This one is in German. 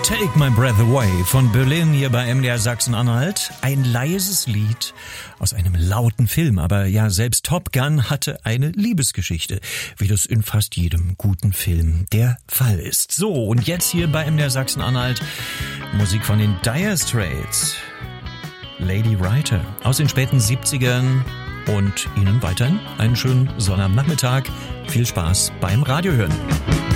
Take My Breath Away von Berlin hier bei MDR Sachsen-Anhalt. Ein leises Lied aus einem lauten Film, aber ja, selbst Top Gun hatte eine Liebesgeschichte, wie das in fast jedem guten Film der Fall ist. So, und jetzt hier bei MDR Sachsen-Anhalt Musik von den Dire Straits. Lady Writer aus den späten 70ern und Ihnen weiterhin einen schönen Sonnabendnachmittag. Viel Spaß beim Radiohören.